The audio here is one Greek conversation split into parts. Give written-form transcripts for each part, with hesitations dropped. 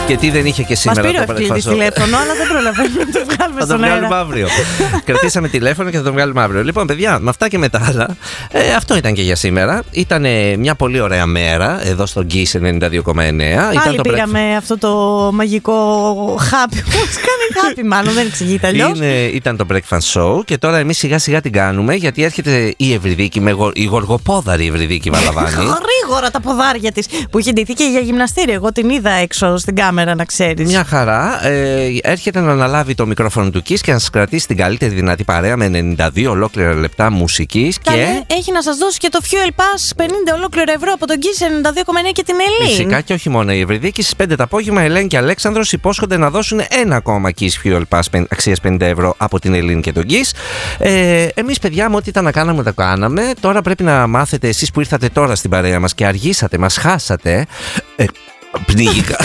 Και τι δεν είχε και σήμερα το breakfast show. Μας πήρε ο τηλέφωνο, αλλά δεν προλαβαίνουμε να το βγάλουμε στον αέρα. Θα το βγάλουμε αύριο. Κρατήσαμε τηλέφωνο και θα το βγάλουμε αύριο. Λοιπόν, παιδιά, με αυτά και με τα άλλα, αυτό ήταν και για σήμερα. Ήταν μια πολύ ωραία μέρα εδώ στο Kiss 92,9. Πάλι πήραμε αυτό το μαγικό χάπι. Πώς κάνει χάπι, μάλλον δεν εξηγείται αλλιώς. Ήταν το breakfast show και τώρα εμείς σιγά σιγά την κάνουμε, γιατί έρχεται η Ευρυδίκη, η γοργοπόδαρη Ευρυδίκη Βαλαβάνη. Γρήγορα τα ποδάρια της που είχε ντυθεί και για γυμναστήριο. Εγώ την είδα έξω στην κάμερα, να ξέρεις. Μια χαρά. Έρχεται να αναλάβει το μικρόφωνο του Kiss και να σας κρατήσει την καλύτερη δυνατή παρέα με 92 ολόκληρα λεπτά μουσικής. Και έχει να σας δώσει και το Fuel Pass 50 ολόκληρα ευρώ από τον Kiss 92,9 και την Ελένη. Φυσικά και όχι μόνο η Ευρυδίκη. Στις 5 το απόγευμα η Ελένη και Αλέξανδρος υπόσχονται να δώσουν ένα ακόμα Kiss Fuel Pass αξίας 50 ευρώ από την Ελένη και τον Kiss. Εμείς, παιδιά μου, ό,τι ήταν να κάναμε, τα κάναμε. Τώρα πρέπει να μάθετε, εσείς που ήρθατε τώρα στην παρέα μας και αργήσατε, μας χάσατε. Πνίγηκα.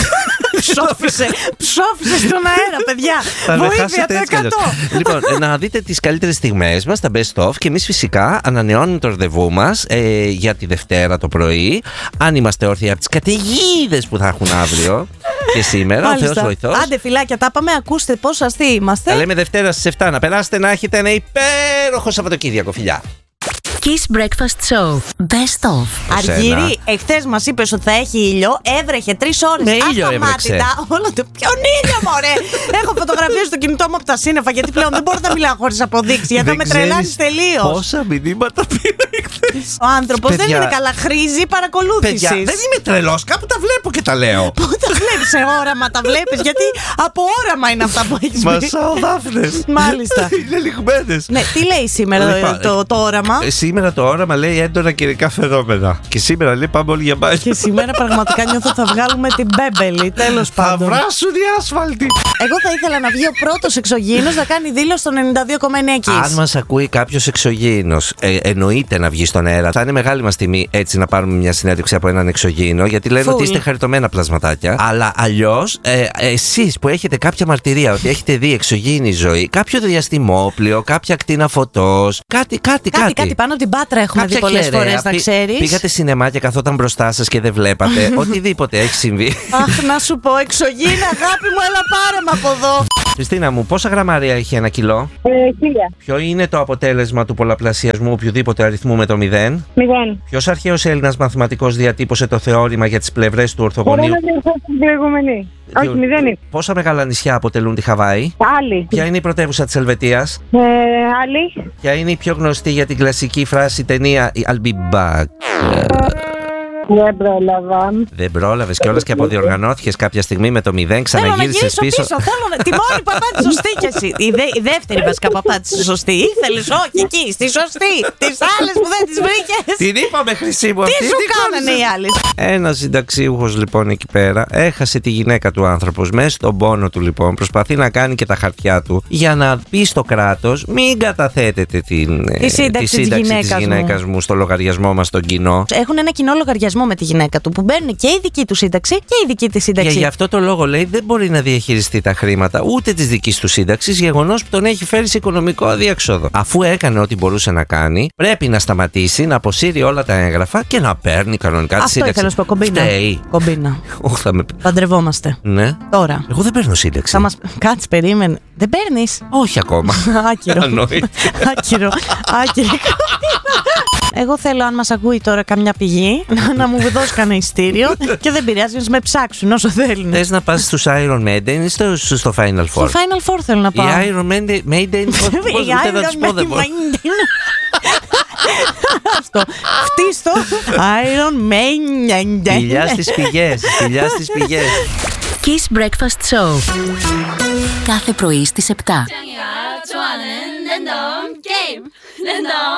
Ψόφισε στον αέρα, παιδιά. Βοήθεια το 100. Λοιπόν, να δείτε τις καλύτερες στιγμές μας, τα best of, και εμείς φυσικά ανανεώνουμε το ραντεβού μας για τη Δευτέρα το πρωί. Αν είμαστε όρθιοι από τις καταιγίδες που θα έχουν αύριο και σήμερα, ο Θεός βοηθός. Άντε, φιλάκια, τα πάμε. Ακούστε πόσο αστεί είμαστε. Τα λέμε Δευτέρα στις 7. Να περάσετε, να έχετε ένα υπέροχο Σαββατοκύριακο, φιλιά. Kiss Breakfast Show. Best of. Αργύρι, εχθές μας είπες ότι θα έχει ήλιο. Έβρεχε 3 ώρες. Ναι, ήλιο έβρεξε. Ποιον ήλιο, μωρέ! Έχω φωτογραφίες στο κινητό μου από τα σύννεφα, γιατί πλέον δεν μπορώ να μιλάω χωρίς αποδείξεις. Γιατί θα με τρελάνεις τελείως. Πόσα μηνύματα πήρα εχθές. Ο άνθρωπος δεν είναι καλά. Χρήζει παρακολούθησης. Παιδιά, δεν είμαι τρελός. Κάπου τα βλέπω και τα λέω. Πού τα βλέπεις σε όραμα, τα βλέπεις? Γιατί από όραμα είναι αυτά που έχεις βρει. Μασάω δάφνες. Μάλιστα. Είναι λιγμένες. Ναι, τι λέει σήμερα το όραμα? Σήμερα το όραμα λέει έντονα καιρικά φαινόμενα. Και σήμερα λέει πάμε όλοι για μπάνιο. Και σήμερα πραγματικά νιώθω θα βγάλουμε την μπέμπελη. Τέλος πάντων. Θα βράσουν οι άσφαλτοι. Εγώ θα ήθελα να βγει ο πρώτος εξωγήινος να κάνει δήλωση στον 92,9 Kiss. Αν μας ακούει κάποιος εξωγήινος, εννοείται να βγει στον αέρα. Θα είναι μεγάλη μας τιμή έτσι να πάρουμε μια συνέντευξη από έναν εξωγήινο, γιατί λένε ότι είστε χαριτωμένα πλασματάκια. Αλλά αλλιώς, εσείς που έχετε κάποια μαρτυρία ότι έχετε δει εξωγήινη ζωή, κάποιο διαστημόπλιο, κάποια ακτίνα φωτός, κάτι πάνω από την Πάτρα έχουμε δει πολλές φορές, να ξέρεις. Πήγατε σινεμά και καθόταν μπροστά σας και δεν βλέπατε. Οτιδήποτε έχει συμβεί. Αχ, να σου πω, εξωγήινα, αγάπη μου, έλα πάρε με από εδώ. Χριστίνα μου, πόσα γραμμάρια έχει 1 κιλό? 1000. Ποιο είναι το αποτέλεσμα του πολλαπλασιασμού οποιοδήποτε αριθμού με το 0? 0. Ποιος αρχαίος Έλληνας μαθηματικός διατύπωσε το θεώρημα για τις πλευρές του ορθογωνίου? Μπορώ να διορθώσω την προηγούμενη. Όχι, 0 είναι. Πόσα μεγάλα νησιά αποτελούν τη Χαβάη? Άλλη. Ποια είναι η πρωτεύουσα της Ελβετίας? Άλλη. Ποια είναι η πιο γνωστή για την κλασική φράση ταινία I'll be back? Δεν πρόλαβα. Δεν πρόλαβες κιόλας και αποδιοργανώθηκες κάποια στιγμή με το 0, ξαναγύρισες πίσω. Τη μόνη που απάντησε σωστή κι εσύ. Η δεύτερη βασικά που απάντησε σωστή. Ήθελες, όχι εκεί, στη σωστή. Τις άλλες που δεν τις βρήκες. Την είπαμε, χρυσή μου, τι αυτή. Τι σου κάνανε οι άλλες? Ένας συνταξίουχος λοιπόν εκεί πέρα έχασε τη γυναίκα του άνθρωπος. Μέσα στον πόνο του λοιπόν προσπαθεί να κάνει και τα χαρτιά του για να πει στο κράτος μην καταθέτετε τη σύνταξη της γυναίκας μου στο λογαριασμό μας στον κοινό. Έχουν ένα κοινό λογαριασμό με τη γυναίκα του που μπαίνουν και η δική του σύνταξη και η δική της σύνταξη. Και γι' αυτό το λόγο λέει δεν μπορεί να διαχειριστεί τα χρήματα ούτε της δικής του σύνταξης, γεγονός που τον έχει φέρει σε οικονομικό αδιέξοδο. Αφού έκανε ό,τι μπορούσε να κάνει, πρέπει να σταματήσει, να αποσύρει όλα τα έγγραφα και να παίρνει κανονικά τη σύνταξη. Αυτό ήθελα να σου πω, κομπίνα. Παντρευόμαστε. Ναι. Τώρα. Εγώ δεν παίρνω σύνταξη. Κάτσε, περίμενε. Δεν παίρνεις? Όχι ακόμα. Άκυρο. Εγώ θέλω, αν μας ακούει τώρα καμιά πηγή, να μου δώσει κανένα ειστήριο και δεν πειράζει, να με ψάξουν όσο θέλουν. Θες να πας στους Iron Maiden ή στο Final Four? Στο Final Four θέλω να πάω. Οι Iron Maiden, πώς ούτε να τους πω δεν μπορώ. Αυτό. Χτίστο Iron Maiden. Φιλιά στις πηγές. Kiss Breakfast Show. Κάθε πρωί στις 7.